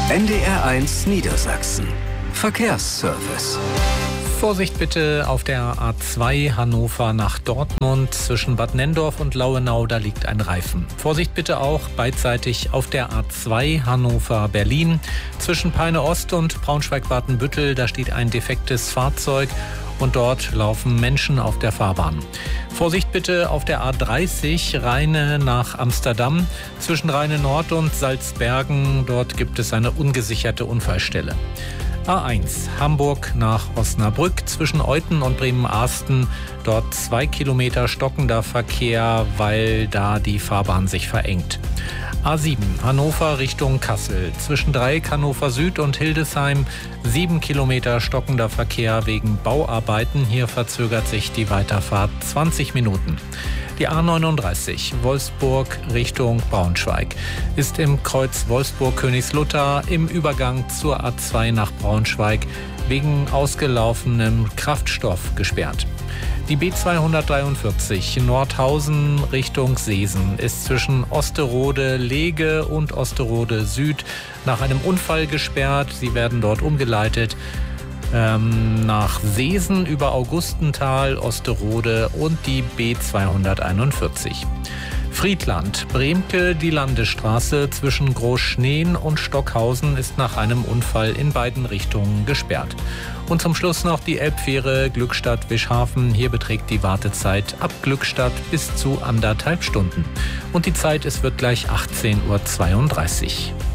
NDR1 Niedersachsen. Verkehrsservice. Vorsicht bitte auf der A2 Hannover nach Dortmund zwischen Bad Nenndorf und Lauenau, da liegt ein Reifen. Vorsicht bitte auch beidseitig auf der A2 Hannover Berlin zwischen Peine Ost und Braunschweig-Watenbüttel, da steht ein defektes Fahrzeug und dort laufen Menschen auf der Fahrbahn. Vorsicht bitte auf der A30 Rheine nach Amsterdam zwischen Rheine Nord und Salzbergen, dort gibt es eine ungesicherte Unfallstelle. A1 Hamburg nach Osnabrück zwischen Euthen und Bremen-Ahsten. Dort 2 Kilometer stockender Verkehr, weil da die Fahrbahn sich verengt. A7 Hannover Richtung Kassel zwischen Dreieck Hannover Süd und Hildesheim. 7 Kilometer stockender Verkehr wegen Bauarbeiten. Hier verzögert sich die Weiterfahrt 20 Minuten. Die A39 Wolfsburg Richtung Braunschweig ist im Kreuz Wolfsburg-Königslutter im Übergang zur A2 nach Braunschweig wegen ausgelaufenem Kraftstoff gesperrt. Die B243 Nordhausen Richtung Seesen ist zwischen Osterode-Lege und Osterode-Süd nach einem Unfall gesperrt. Sie werden dort umgeleitet nach Seesen über Augustenthal, Osterode und die B241. Friedland, Bremke, die Landesstraße zwischen Großschneen und Stockhausen ist nach einem Unfall in beiden Richtungen gesperrt. Und zum Schluss noch die Elbfähre Glückstadt-Wischhafen. Hier beträgt die Wartezeit ab Glückstadt bis zu 1,5 Stunden. Und die Zeit, es wird gleich 18:32 Uhr.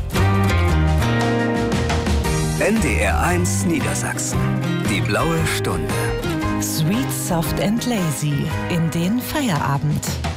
NDR1 Niedersachsen. Die blaue Stunde. Sweet, soft and lazy in den Feierabend.